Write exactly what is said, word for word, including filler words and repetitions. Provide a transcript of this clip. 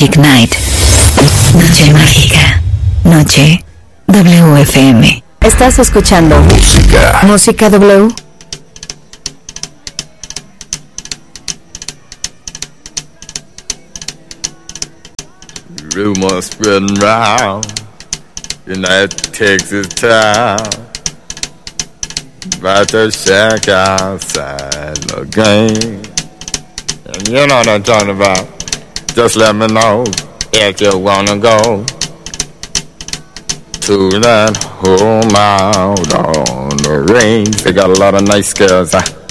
Magic Night. Noche mágica. Noche W F M. Estás escuchando Música. Música W. Rumors spreading round in that Texas town about the shack outside the game. And you know what I'm talking about. Just let me know if you wanna go to that home out on the range. They got a lot of nice girls. Huh?